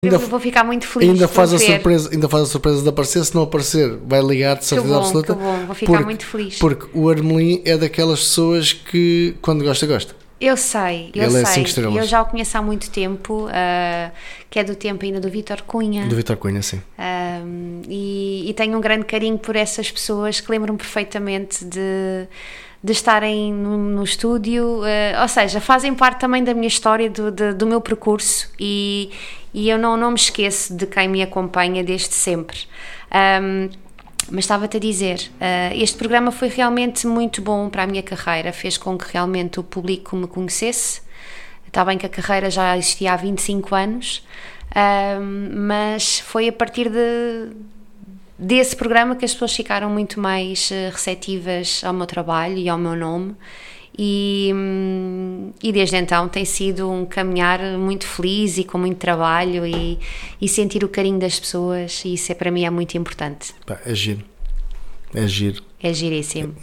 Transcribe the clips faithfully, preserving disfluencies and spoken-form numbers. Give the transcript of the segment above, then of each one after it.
Ainda, eu vou ficar muito feliz. Ainda faz, a ver. surpresa, ainda faz a surpresa de aparecer. Se não aparecer, vai ligar de certeza que bom, absoluta. Que bom, vou ficar porque, muito feliz. Porque o Armelin é daquelas pessoas que, quando gosta, gosta. Eu sei, eu Ele sei. É cinco estrelas. Eu já o conheço há muito tempo, uh, que é do tempo ainda do Vítor Cunha. Do Vítor Cunha, sim. Um, e, e tenho um grande carinho por essas pessoas que lembram perfeitamente de, de estarem no, no estúdio, uh, ou seja, fazem parte também da minha história, do, de, do meu percurso, e, e eu não, não me esqueço de quem me acompanha desde sempre. Um, Mas estava-te a dizer, uh, este programa foi realmente muito bom para a minha carreira, fez com que realmente o público me conhecesse. Está bem que a carreira já existia há vinte e cinco anos, uh, mas foi a partir de, desse programa que as pessoas ficaram muito mais uh, receptivas ao meu trabalho e ao meu nome. E, e desde então tem sido um caminhar muito feliz e com muito trabalho, e, e sentir o carinho das pessoas, e isso é, para mim é muito importante. Pá, é giro, é giro, é giríssimo.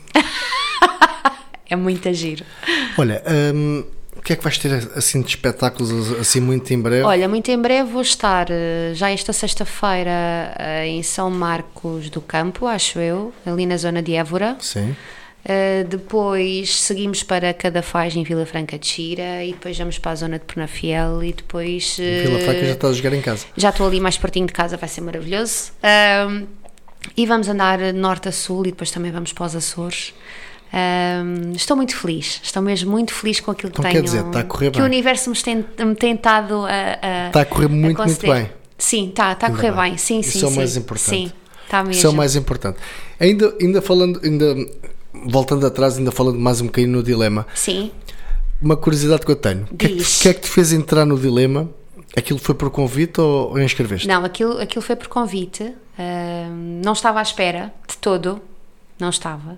É muito giro. Olha, hum, o que é que vais ter assim de espetáculos assim muito em breve? Olha, muito em breve vou estar já esta sexta-feira em São Marcos do Campo, acho eu, ali na zona de Évora. Sim. Uh, depois seguimos para Cadafaz em Vila Franca de Xira, e depois vamos para a zona de Penafiel, e depois uh, Vila Franca já estás a jogar em casa. Já estou ali mais pertinho de casa, vai ser maravilhoso. Uh, e vamos andar de norte a sul, e depois também vamos para os Açores. Uh, estou muito feliz, estou mesmo muito feliz com aquilo que então, tenho, quer dizer, está a correr que bem. O universo me tem, me tem estado a, a está a correr muito, a muito bem. Sim, está, está a correr bem. bem. Sim, Isso sim, é o sim. mais importante. Sim, está mesmo. Isso é o mais importante. Ainda, ainda falando, ainda voltando atrás, ainda falando mais um bocadinho no dilema. Sim. Uma curiosidade que eu tenho. O que, é que, que é que te fez entrar no dilema? Aquilo foi por convite ou, ou inscreveste? Não, aquilo, aquilo foi por convite. Uh, não estava à espera de todo. Não estava.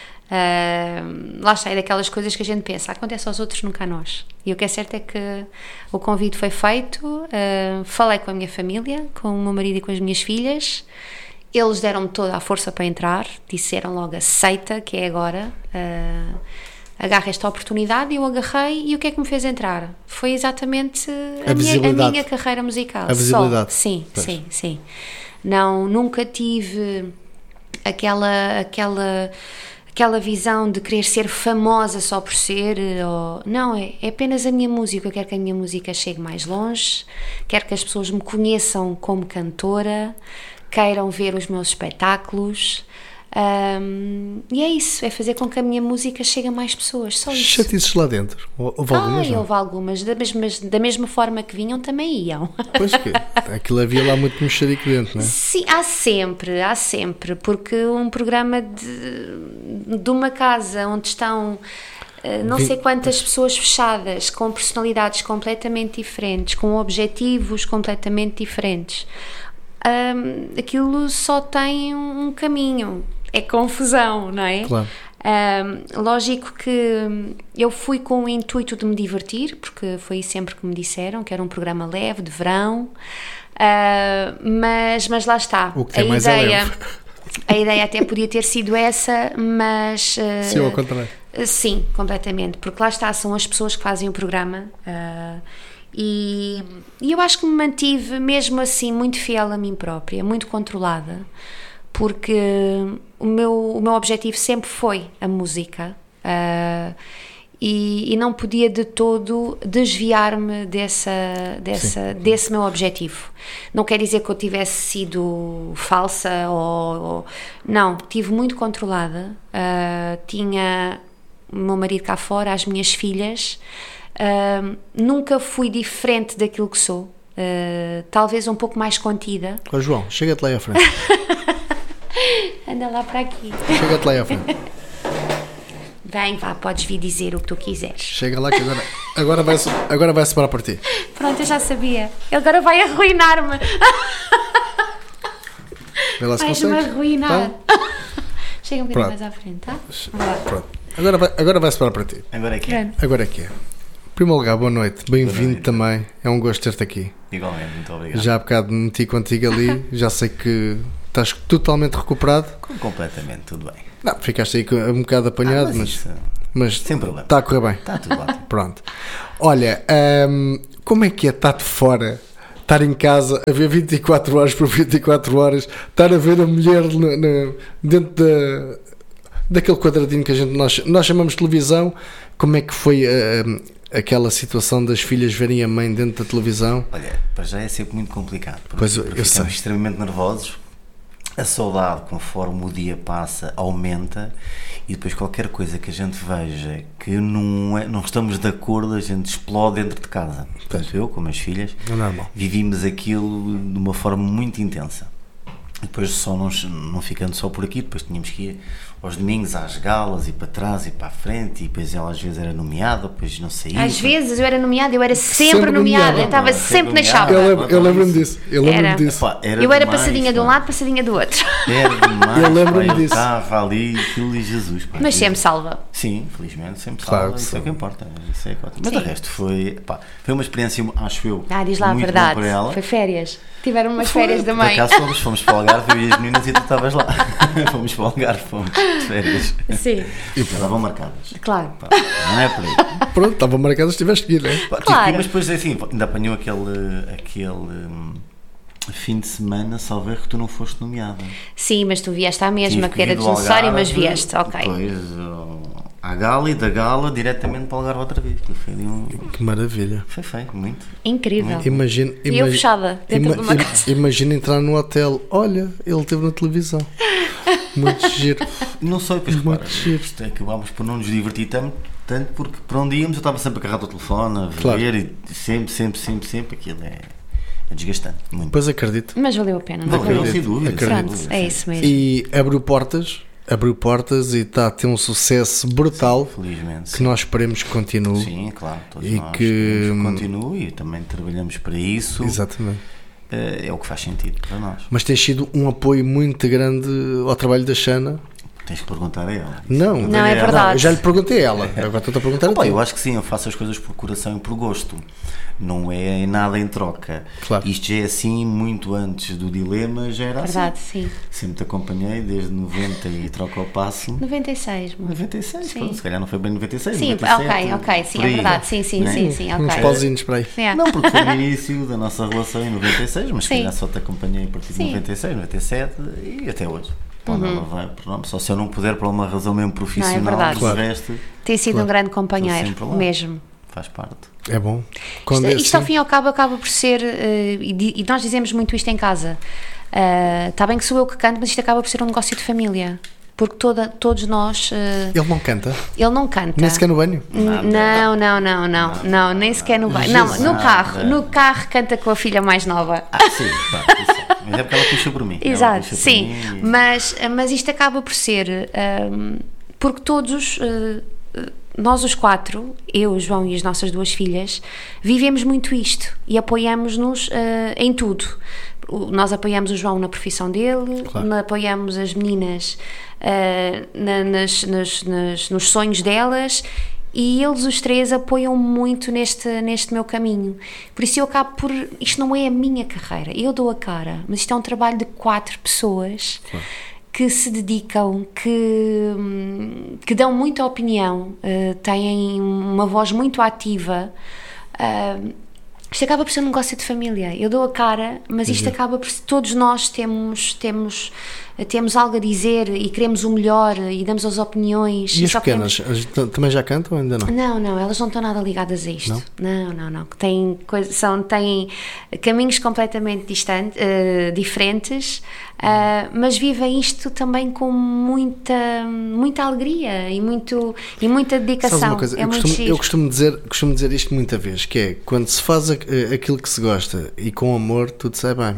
Uh, lá está, é daquelas coisas que a gente pensa, acontece aos outros, nunca a nós. E o que é certo é que o convite foi feito. Uh, falei com a minha família, com o meu marido e com as minhas filhas. Eles deram-me toda a força para entrar, disseram logo aceita, que é agora, uh, agarra esta oportunidade, e eu agarrei. E o que é que me fez entrar? Foi exatamente a, a, minha, a minha carreira musical. A visibilidade. Só. Sim, pois. sim, sim. Não, nunca tive aquela, aquela, aquela visão de querer ser famosa só por ser, ou, não, é, é apenas a minha música. Eu quero que a minha música chegue mais longe, quero que as pessoas me conheçam como cantora, queiram ver os meus espetáculos, um, e é isso, é fazer com que a minha música chegue a mais pessoas, só isso. Chatices lá dentro? Houve algumas? Ah, houve algumas, da mesma, da mesma forma que vinham, também iam. Pois que, aquilo havia lá muito mexerico dentro, não é? Sim, há sempre, há sempre, porque um programa de, de uma casa onde estão não sei quantas pessoas fechadas, com personalidades completamente diferentes, com objetivos completamente diferentes, Um, aquilo só tem um caminho, é confusão, não é? Claro. Um, lógico que eu fui com o intuito de me divertir, porque foi sempre que me disseram que era um programa leve, de verão, uh, mas, mas lá está, o que a mais ideia, é leve. A ideia até podia ter sido essa, mas uh, sim, ao contrário. Sim, completamente, porque lá está, são as pessoas que fazem o programa. Uh, E, e eu acho que me mantive mesmo assim muito fiel a mim própria, muito controlada, porque o meu, o meu objetivo sempre foi a música, uh, e, e não podia de todo desviar-me dessa, dessa, desse meu objetivo. Não quer dizer que eu tivesse sido falsa, ou, ou não, estive muito controlada. Uh, tinha o meu marido cá fora, as minhas filhas. Uh, nunca fui diferente daquilo que sou, uh, talvez um pouco mais contida. Ó João, chega-te lá à frente. Anda lá para aqui. Chega-te lá à frente. Vem, vá, podes vir dizer o que tu quiseres. Chega lá que agora, agora vai-se agora vai separar por ti. Pronto, eu já sabia. Ele agora vai arruinar-me. Vais-me arruinar. Então? Chega um bocadinho mais à frente, tá? Pronto. Agora vai, agora vai separar para ti. Agora é que é. Agora é que é. Em primeiro lugar, boa noite, bem-vindo também, é um gosto ter-te aqui. Igualmente, muito obrigado. Já há bocado me meti contigo ali, já sei que estás totalmente recuperado. Completamente, tudo bem. Não, ficaste aí um bocado apanhado, ah, mas, isso, mas sem problema. Está a correr bem. Está tudo ótimo. Pronto. Olha, hum, como é que é estar de fora estar em casa a ver vinte e quatro horas por vinte e quatro horas, estar a ver a mulher na, na, dentro da, daquele quadradinho que a gente, nós, nós chamamos de televisão. Como é que foi uh, aquela situação das filhas verem a mãe dentro da televisão? Olha, para já é sempre muito complicado, porque, pois eu, porque eu ficamos sei. extremamente nervosos. A saudade, conforme o dia passa, aumenta, e depois qualquer coisa que a gente veja que não, é, não estamos de acordo, a gente explode dentro de casa. Portanto, eu, com as filhas, é normal. Vivíamos aquilo de uma forma muito intensa. E depois só não, não ficando só por aqui, depois tínhamos que ir aos domingos às galas, e para trás e para a frente, e depois ela às vezes era nomeada, depois não saía. Às vezes eu era nomeada, eu era sempre, Sempre nomeada, nomeada. eu estava Sempre sempre na nomeada. chapa. Eu lembro- eu lembro-me disso. Eu lembro-me Era. disso. Epá, era Eu era demais, passadinha de um pá. lado, passadinha do outro. Era demais. Eu lembro-me pá, eu disso. estava ali, aquilo e Jesus. Pá, Mas aquilo- sempre salva. Sim, felizmente, sempre Claro salva, que isso é sim. o que importa. Isso é que importa. Mas Sim. o resto foi, pá, foi uma experiência, acho eu, Ah, diz lá a muito verdade. boa para ela. Foi férias. Tiveram umas Foi, férias da por mãe. acaso fomos, fomos para o Algarve, eu e as meninas, e tu estavas lá. Fomos para o Algarve, fomos de férias. Sim, E estavam marcadas. claro. Pá, não é por aí. Pronto, estavam marcadas, tiveste que ir, não é? Pá, tive Claro. que ir, mas depois assim, ainda apanhou aquele, aquele hum, fim de semana, salvo erro, que tu não foste nomeada. Sim, mas tu vieste à mesma, Tive que era vir do desnecessário, mas Algarve, vieste, ok. Depois uh, à gala, e da gala diretamente para o Algarve outra vez. Que foi, ali um, Que maravilha. foi feio, muito. Incrível. Imagina, E eu imagi- fechada dentro de uma casa. Imagina entrar no hotel. Olha, ele esteve na televisão. Muito giro. Não sei, depois Muito repara, giro. isto é, acabámos por não nos divertir tanto, tanto porque por onde íamos eu estava sempre agarrado ao telefone, a ver, Claro. e sempre, sempre, sempre, sempre, aquilo é, é desgastante, muito. Pois acredito. Mas valeu a pena, não Valeu, valeu? sem dúvida, sem Acredito. Pronto, dúvida, é sim. isso mesmo. E abriu portas. Abriu portas e está a ter um sucesso brutal. Felizmente, Que sim. nós esperemos que continue. Sim, claro, todos E nós que- queremos que continue e também trabalhamos para isso. Exatamente. Eh, É o que faz sentido para nós. Mas tem sido um apoio muito grande ao trabalho da Xana. Tens que perguntar a ela. Não, Não, é Ela- verdade. eu já lhe perguntei a ela. Agora estou a perguntar a Opa, ti. eu acho que sim, eu faço as coisas por coração e por gosto. Não é nada em troca. Claro. Isto já é assim muito antes do dilema, já era Verdade, assim. sim. Sempre te acompanhei desde noventa e troca ao passo. noventa e seis, mano. noventa e seis, Sim. pronto, se calhar não foi bem noventa e seis, Sim, noventa e sete, ok, ok, sim, por é aí, verdade. Sim, sim, né? sim, sim, ok. Uns pauzinhos para aí. É. Não, porque foi no início da nossa relação em noventa e seis, mas se Sim. calhar só te acompanhei a partir de Sim. Uhum. noventa e seis, noventa e sete e até hoje. Quando ela vai, pronto, só se eu não puder por uma razão mesmo profissional, verdade. do Claro. resto Tem sido Claro. um grande Estou companheiro, sempre lá. mesmo. faz parte. É bom. Quando Isto, é isto ao assim, fim e ao cabo acaba por ser, eh, e, di- e nós dizemos muito isto em casa, está bem que sou eu que canto, mas isto acaba por ser um negócio de família, porque toda, todos nós, eh, ele não canta, ele não canta. nem sequer no banho. N- Não, não, não, não, não, nem sequer no banho. Não, no carro, no carro canta com a filha mais nova. Ah, sim, claro, isso. Mas é porque ela puxa por mim. ela Exato, puxa por sim, mim e- mas, mas isto acaba por ser, hum, porque todos, uh, uh, nós os quatro, eu, o João e as nossas duas filhas, vivemos muito isto e apoiamos-nos uh, em tudo. O- Nós apoiamos o João na profissão dele, Claro. na- apoiamos as meninas uh, na- nas, nas- nas- nos sonhos delas, e eles os três apoiam muito neste, neste meu caminho. Por isso eu acabo por... Isto não é a minha carreira, eu dou a cara, mas isto é um trabalho de quatro pessoas que se dedicam, que, hum, que dão muita opinião, uh, têm uma voz muito ativa. Uh, isto acaba por ser um negócio de família. Eu dou a cara, mas isto Uhum. acaba por... Todos nós temos... temos temos algo a dizer e queremos o melhor e damos as opiniões. E as só pequenas, queremos- as t- também já cantam ou ainda não? Não, não, elas não estão nada ligadas a isto. Não, não, não. Têm, coisa, são, têm caminhos completamente distantes, eh, diferentes, ah, mas vivem isto também com muita, muita alegria e, muito, e muita dedicação. Sabes uma coisa? É eu, muito costumo, giro. eu costumo dizer, costumo dizer isto muita vez, que é quando se faz a- aquilo que se gosta e com amor, tudo sai bem.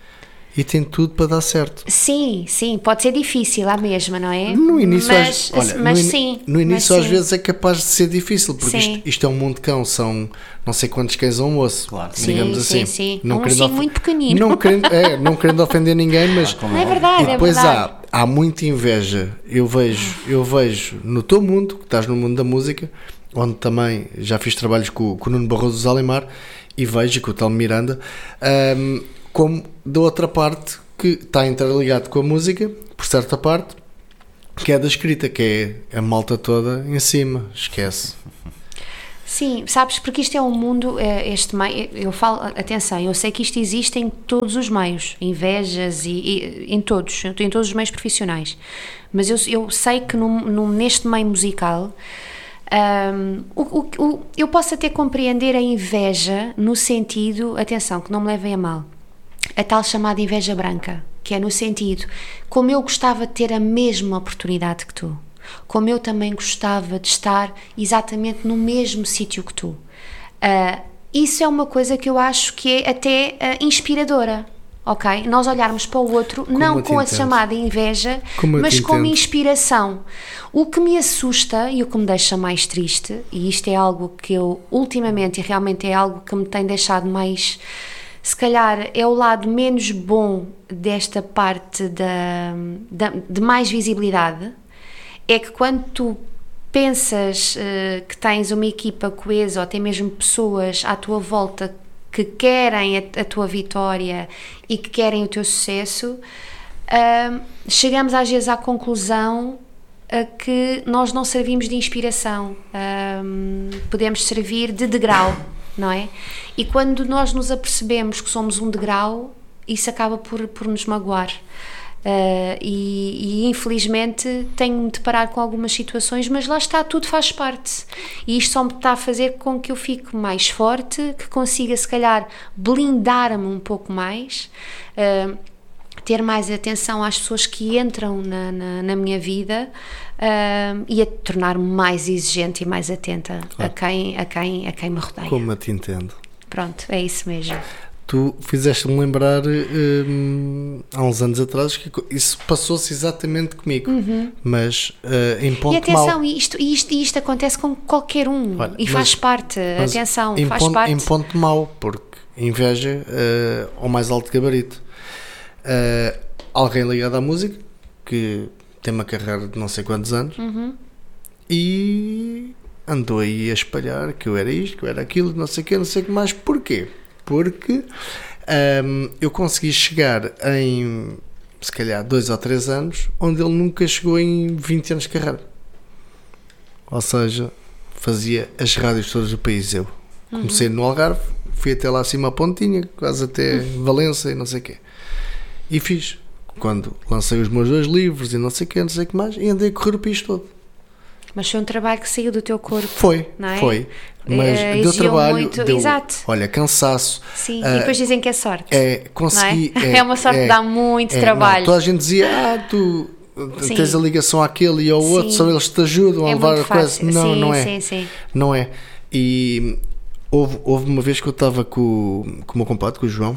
E tem tudo para dar certo. Sim, sim, pode ser difícil à mesma, não é? No início, mas, às, olha, mas no, in- sim. no início mas às sim. vezes é capaz de ser difícil, porque Sim. isto, isto é um mundo de cão, são não sei quantos cães a um osso, Claro. digamos Sim, assim. sim, sim. Não Um querendo ursinho of- muito pequenino. Não querendo, é, não querendo ofender ninguém, mas como Não é óbvio. verdade, e depois é verdade. há, há muita inveja. Eu vejo, eu vejo no teu mundo, que estás no mundo da música, onde também já fiz trabalhos com, com o Nuno Barroso do Zalimar, e vejo com o Telmo Miranda, hum, como da outra parte que está interligado com a música, por certa parte, que é da escrita, que é a malta toda em cima, esquece. Sim, sabes, porque isto é um mundo, este meio, eu falo, atenção, eu sei que isto existe em todos os meios, invejas e, e em todos, em todos os meios profissionais, mas eu, eu sei que num, num, neste meio musical, um, o, o, o, eu posso até compreender a inveja no sentido, atenção, que não me levem a mal, a tal chamada inveja branca, que é no sentido, como eu gostava de ter a mesma oportunidade que tu, como eu também gostava de estar exatamente no mesmo sítio que tu. Uh, isso é uma coisa que eu acho que é até uh, inspiradora, ok? Nós olharmos para o outro, como não com a chamada inveja, como mas como inspiração. O que me assusta e o que me deixa mais triste, e isto é algo que eu ultimamente, e realmente é algo que me tem deixado mais... Se calhar é o lado menos bom desta parte da, da, de mais visibilidade, é que quando tu pensas uh, que tens uma equipa coesa ou até mesmo pessoas à tua volta que querem a, a tua vitória e que querem o teu sucesso, uh, chegamos às vezes à conclusão a que nós não servimos de inspiração, uh, podemos servir de degrau, não é? E quando nós nos apercebemos que somos um degrau, isso acaba por, por nos magoar. Uh, e, e infelizmente tenho-me de deparar com algumas situações, mas lá está, tudo faz parte e isto só me está a fazer com que eu fique mais forte, que consiga se calhar blindar-me um pouco mais, uh, ter mais atenção às pessoas que entram na, na, na minha vida, uh, e a tornar-me mais exigente e mais atenta, claro, a, quem, a, quem, a quem me rodeia. Como eu te entendo. Pronto, é isso mesmo. Tu fizeste-me lembrar hum, há uns anos atrás que isso passou-se exatamente comigo, uhum, mas uh, em ponto mau. E atenção, mau, isto, isto, isto acontece com qualquer um. Olha, e faz mas, parte, mas atenção, em faz ponto, parte. Em ponto mau, porque inveja uh, ao mais alto gabarito. Uh, alguém ligado à música, que tem uma carreira de não sei quantos anos, uhum, e andou aí a espalhar que eu era isto, que eu era aquilo, não sei o que, não sei o que mais. Porquê? Porque um, eu consegui chegar em, se calhar, dois ou três anos, onde ele nunca chegou em vinte anos de carreira. Ou seja, fazia as rádios todas do país eu. Uhum. Comecei no Algarve, fui até lá acima à Pontinha, quase até uhum. Valença e não sei o quê. E fiz. Quando lancei os meus dois livros e não sei o quê, não sei o que mais, e andei a correr o país todo. Mas foi um trabalho que saiu do teu corpo. Foi, não é? foi. Mas é, deu trabalho, muito, deu, exato. Olha, cansaço. Sim, uh, e depois dizem que é sorte. É, consegui. É? É, é uma sorte é, que dá muito é, trabalho. Não, toda a gente dizia, ah, tu sim. tens a ligação àquele e ao sim. outro, só eles te ajudam é a levar a coisa. Não, sim, não é. Sim, sim. Não é. E houve, houve uma vez que eu estava com, com o meu compadre, com o João,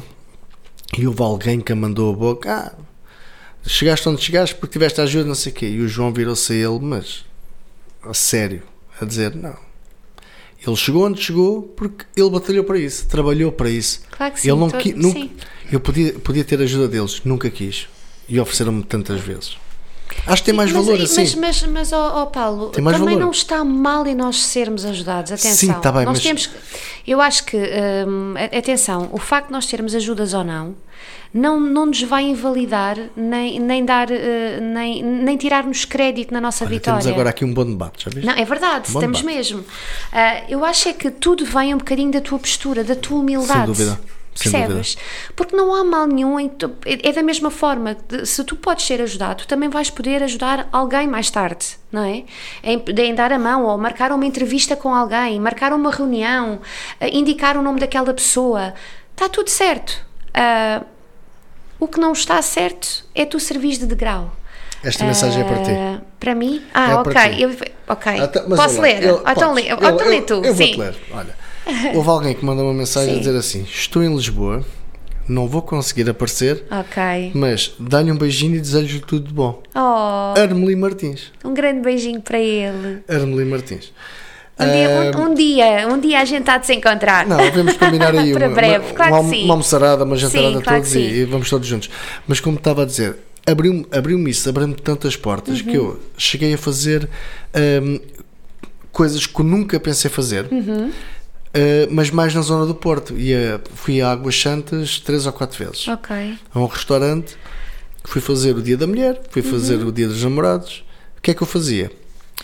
e houve alguém que a mandou a boca, ah, chegaste onde chegaste porque tiveste ajuda, não sei o quê. E o João virou-se a ele, mas a sério, a dizer, não. Ele chegou onde chegou porque ele batalhou para isso, trabalhou para isso. Claro que sim. Ele não todo, qui, nunca, sim. Eu podia, podia ter a ajuda deles, nunca quis. E ofereceram-me tantas vezes. Acho que tem mais mas, valor mas, assim. Mas, mas, mas oh, oh Paulo, também valor. Não está mal em nós sermos ajudados. Atenção. Sim, está bem, nós mas... temos, eu acho que, hum, atenção, o facto de nós termos ajudas ou não, não, não nos vai invalidar, nem, nem, dar, uh, nem, nem tirar-nos crédito na nossa Olha, vitória. Temos agora aqui um bom debate, já viste? Não, é verdade, um estamos debate. mesmo. Uh, eu acho é que tudo vem um bocadinho da tua postura, da tua humildade. Sem dúvida. Percebes? Porque não há mal nenhum em tu, é da mesma forma, se tu podes ser ajudado, tu também vais poder ajudar alguém mais tarde, não é? Em, em dar a mão, ou marcar uma entrevista com alguém, marcar uma reunião, indicar o nome daquela pessoa, está tudo certo. Uh, o que não está certo é tu servires de degrau. Esta mensagem uh, é para ti. Para mim? Ah, é ok. Eu, ok. Até, Posso ler? Eu, então lê, eu, então lê tu. Eu, eu Sim. vou-te ler. Olha, houve alguém que mandou uma mensagem Sim. a dizer assim: estou em Lisboa, não vou conseguir aparecer, ok, mas dá-lhe um beijinho e desejo-lhe tudo de bom. Oh, Armeli Martins. Um grande beijinho para ele. Armeli Martins. Um dia, um, um dia, um dia a gente há de se encontrar. Não, vamos combinar aí para uma, breve, uma, claro uma, que sim. uma almoçarada, uma jantarada sim, claro todos e, e vamos todos juntos. Mas como estava a dizer, abriu-me, abriu-me isso, abriu-me tantas portas, uhum, que eu cheguei a fazer um, coisas que eu nunca pensei fazer, uhum, uh, mas mais na zona do Porto. Ia, fui a Águas Santas três ou quatro vezes. Ok. A um restaurante, fui fazer o Dia da Mulher, fui fazer uhum. o Dia dos Namorados. O que é que eu fazia?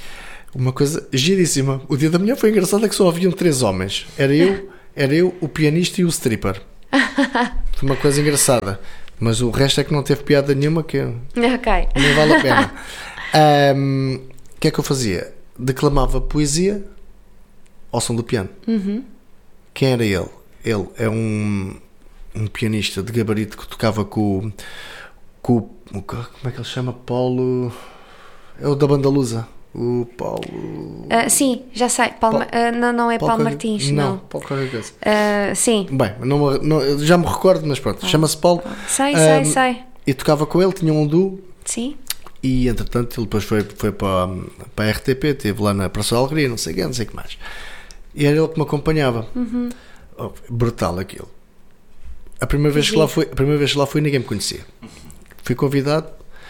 Uma coisa giríssima. O dia da manhã foi engraçado, é que só haviam três homens. Era eu, era eu, o pianista e o stripper. Foi uma coisa engraçada. Mas o resto é que não teve piada nenhuma, que Ok. nem vale a pena. Um, o que é que eu fazia? Declamava poesia ao som do piano. Uhum. Quem era ele? Ele é um, um pianista de gabarito que tocava com, com o... Como é que ele chama? Paulo... É o da banda Lusa. O Paulo... Uh, sim, já sei. Paulo, Paulo- uh, não, não é Paulo, Paulo Martins, não. não. Paulo qualquer coisa. Uh, sim. Bem, não, não, já me recordo, mas pronto. Chama-se Paulo. Sei, Um, sei, sei. E tocava com ele, tinha um duo. Sim. E entretanto ele depois foi, foi para, para a R T P, esteve lá na Praça da Alegria, não sei o que, não sei o que mais. E era ele que me acompanhava. Uhum. Oh, brutal aquilo. A primeira vez que lá fui, a primeira vez que lá fui ninguém me conhecia. Fui convidado.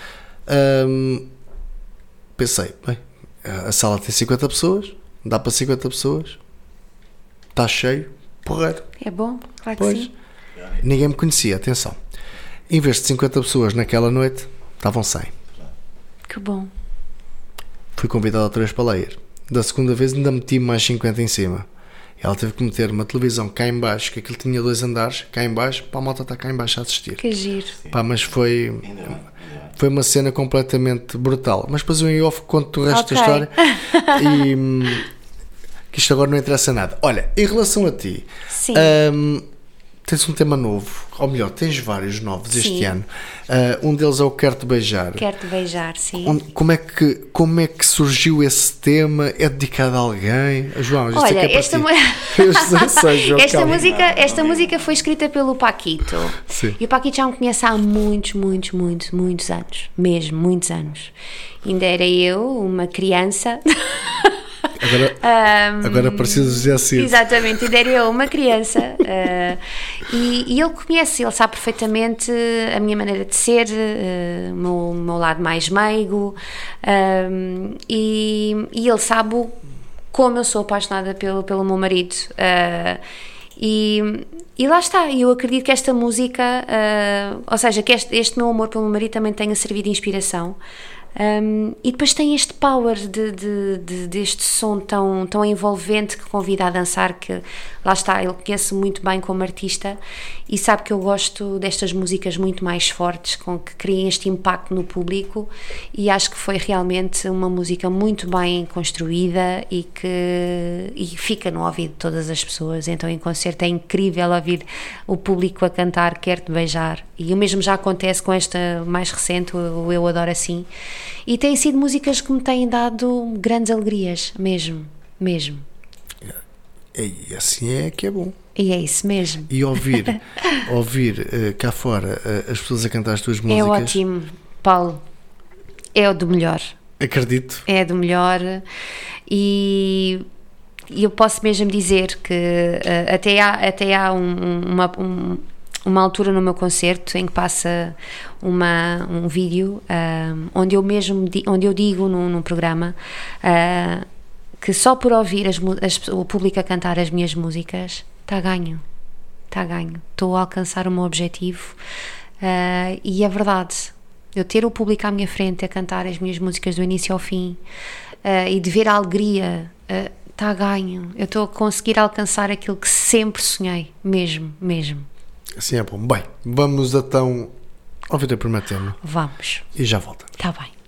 hum, pensei, bem, a sala tem cinquenta pessoas, dá para cinquenta pessoas, está cheio, porreiro. É bom, claro que Pois. sim. Ninguém me conhecia, atenção. Em vez de cinquenta pessoas naquela noite, estavam cem. Que bom. Fui convidado outra vez para lá ir. Da segunda vez ainda meti mais cinquenta em cima. Ela teve que meter uma televisão cá em baixo, que aquilo tinha dois andares, cá em baixo, para a moto estar cá em baixo a assistir. Que giro. Pá, mas foi, foi uma cena completamente brutal. Mas depois eu em off conto o resto Ok. da história. E hum, que isto agora não interessa nada. Olha, em relação a ti, Sim. hum, tens um tema novo, ou melhor, tens vários novos este Sim. ano. Uh, um deles é o Quero-te Beijar. Quero-te beijar, sim. Onde- como, é que, como é que surgiu esse tema? É dedicado a alguém? João, isto Olha, é que é para esta, ti. mu- Eu sei, sei, João, esta, calma. música, esta música foi escrita pelo Paquito. Sim. E o Paquito já me conhece há muitos, muitos, muitos, muitos anos. Mesmo, muitos anos. Ainda era eu, uma criança. Agora, agora preciso dizer assim. Exatamente, ainda era eu uma criança. uh, e, e ele conhece, ele sabe perfeitamente a minha maneira de ser, uh, o meu, o meu lado mais meigo. um, e, e ele sabe o- como eu sou apaixonada pelo, pelo meu marido. uh, e, e lá está, eu acredito que esta música, uh, ou seja, que este, este meu amor pelo meu marido também tenha servido de inspiração. Um, e depois tem este power de, de, de- deste som tão, tão envolvente que convida a dançar, que lá está, ele conhece muito bem como artista e sabe que eu gosto destas músicas muito mais fortes, com que criem este impacto no público, e acho que foi realmente uma música muito bem construída e que e fica no ouvido de todas as pessoas. Então em concerto é incrível ouvir o público a cantar Quero-te Beijar, e o mesmo já acontece com esta mais recente, o Eu Adoro Assim. E têm sido músicas que me têm dado grandes alegrias, mesmo, mesmo. E assim é que é bom. E é isso mesmo. E ouvir, ouvir uh, cá fora uh, as pessoas a cantar as tuas músicas. É ótimo, Paulo. É o do melhor. Acredito. É do melhor. E e eu posso mesmo dizer que uh, até há, até há um, uma, um, uma altura no meu concerto em que passa uma, um vídeo um, onde eu mesmo di- onde eu digo num, num programa uh, que só por ouvir as, mu- as, o público a cantar as minhas músicas está ganho, está ganho, estou a alcançar o meu objetivo. Uh, e é verdade, eu ter o público à minha frente a cantar as minhas músicas do início ao fim, uh, e de ver a alegria, uh, está a ganho, eu estou a conseguir alcançar aquilo que sempre sonhei, mesmo, mesmo. Assim é bom. Bem, vamos então ouvir a primeira tema Vamos, e já voltamos. está bem.